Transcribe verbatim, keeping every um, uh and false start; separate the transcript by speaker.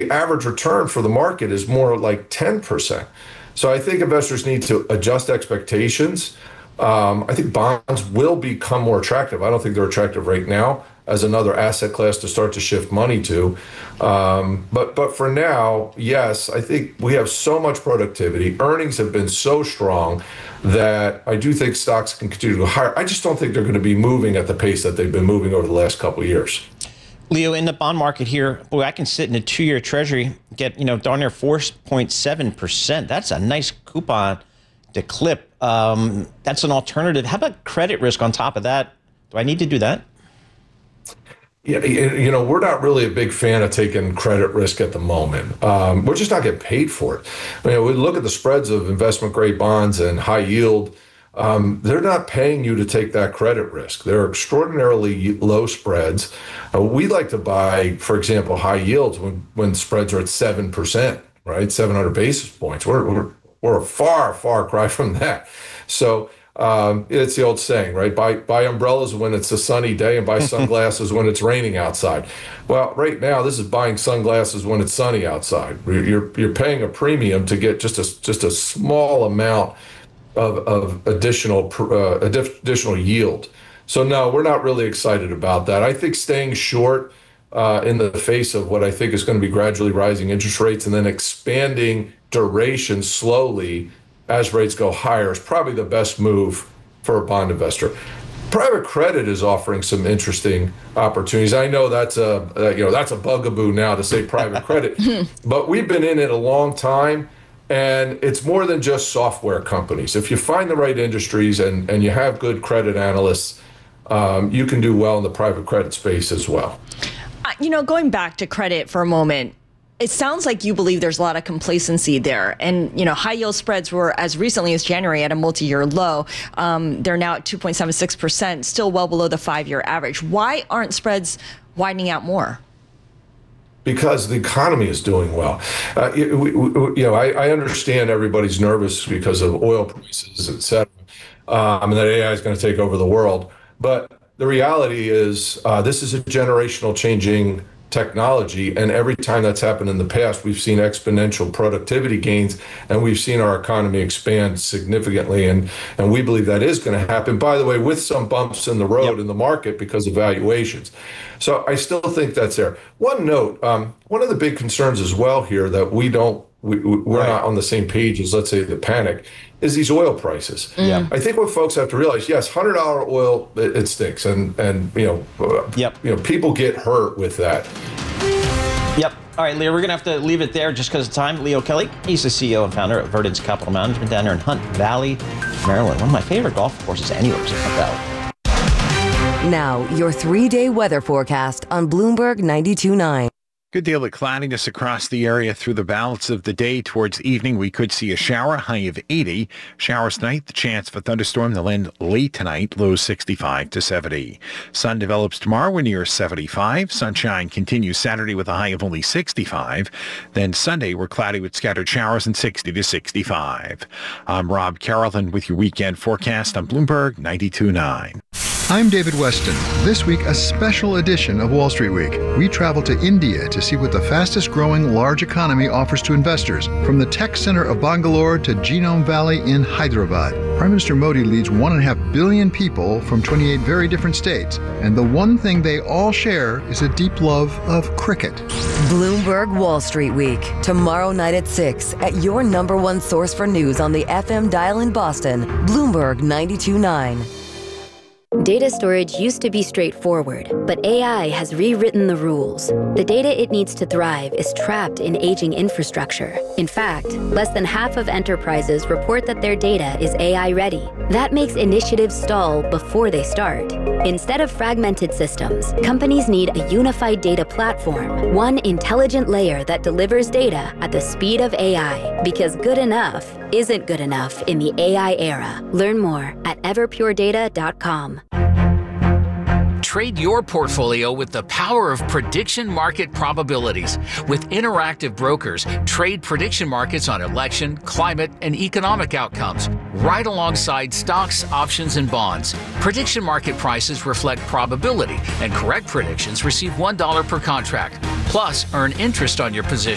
Speaker 1: the average return for the market is more like ten percent. So I think investors need to adjust expectations. Um, I think bonds will become more attractive. I don't think they're attractive right now as another asset class to start to shift money to. Um, but but for now, yes, I think we have so much productivity. Earnings have been so strong that I do think stocks can continue to go higher. I just don't think they're going to be moving at the pace that they've been moving over the last couple of years.
Speaker 2: Leo, in the bond market here, boy, I can sit in a two-year treasury, get, you know, darn near four point seven percent. That's a nice coupon to clip. Um, that's an alternative. How about credit risk on top of that? Do I need to do that?
Speaker 1: Yeah, you know, we're not really a big fan of taking credit risk at the moment. Um, we're just not getting paid for it. I mean, we look at the spreads of investment grade bonds and high yield. Um, they're not paying you to take that credit risk. They're extraordinarily low spreads. Uh, we like to buy, for example, high yields when, when spreads are at seven percent, right? seven hundred basis points. We're, we're, we're a far, far cry from that. So um, it's the old saying, right? Buy, buy umbrellas when it's a sunny day and buy sunglasses when it's raining outside. Well, right now, this is buying sunglasses when it's sunny outside. You're, you're paying a premium to get just a, just a small amount Of, of additional uh, additional yield. So no, we're not really excited about that. I think staying short uh, in the face of what I think is going to be gradually rising interest rates and then expanding duration slowly as rates go higher is probably the best move for a bond investor. Private credit is offering some interesting opportunities. I know that's a uh, you know that's a bugaboo now to say private credit, but we've been in it a long time. And it's more than just software companies. If you find the right industries and, and you have good credit analysts, um, you can do well in the private credit space as well.
Speaker 3: Uh, you know, going back to credit for a moment, it sounds like you believe there's a lot of complacency there. And, you know, high yield spreads were as recently as January at a multi-year low. Um, they're now at two point seven six percent, still well below the five-year average. Why aren't spreads widening out more?
Speaker 1: Because the economy is doing well. Uh, you, we, we, you know, I, I understand everybody's nervous because of oil prices, et cetera, um, and that A I is going to take over the world. But the reality is uh, this is a generational changing technology. And every time that's happened in the past, we've seen exponential productivity gains and we've seen our economy expand significantly. And, and we believe that is going to happen, by the way, with some bumps in the road yep. in the market because of valuations. So I still think that's there. One note, um, one of the big concerns as well here that we don't, we, we're right. not on the same page as, let's say, the panic, is these oil prices. Yeah. I think what folks have to realize, yes, one hundred dollars oil, it, it stinks. And, and you know, uh, yep. you know, people get hurt with that.
Speaker 2: Yep. All right, Leo, we're going to have to leave it there just because of time. Leo Kelly, he's the C E O and founder of Verdence Capital Management down there in Hunt Valley, Maryland. One of my favorite golf courses anywhere is Hunt Valley.
Speaker 4: Now, your three-day weather forecast on Bloomberg ninety-two point nine.
Speaker 5: Good deal of cloudiness across the area through the balance of the day. Towards evening, we could see a shower, high of eighty. Showers tonight, the chance of a thunderstorm. They'll end late tonight, lows sixty-five to seventy. Sun develops tomorrow, we're near seventy-five. Sunshine continues Saturday with a high of only sixty-five. Then Sunday, we're cloudy with scattered showers and sixty to sixty-five. I'm Rob Carrollton with your weekend forecast on Bloomberg ninety-two point nine.
Speaker 6: I'm David Weston. This week, a special edition of Wall Street Week. We travel to India to see what the fastest growing large economy offers to investors. From the tech center of Bangalore to Genome Valley in Hyderabad, Prime Minister Modi leads one and a half billion people from twenty-eight very different states. And the one thing they all share is a deep love of cricket.
Speaker 4: Bloomberg Wall Street Week, tomorrow night at six at your number one source for news on the F M dial in Boston, Bloomberg ninety-two point nine.
Speaker 7: Data storage used to be straightforward, but A I has rewritten the rules. The data it needs to thrive is trapped in aging infrastructure. In fact, less than half of enterprises report that their data is A I ready. That makes initiatives stall before they start. Instead of fragmented systems, companies need a unified data platform, one intelligent layer that delivers data at the speed of A I, because good enough isn't good enough in the A I era. Learn more at everpure data dot com.
Speaker 8: Trade your portfolio with the power of prediction market probabilities. With Interactive Brokers, trade prediction markets on election, climate, and economic outcomes, right alongside stocks, options, and bonds. Prediction market prices reflect probability, and correct predictions receive one dollar per contract. Plus, earn interest on your position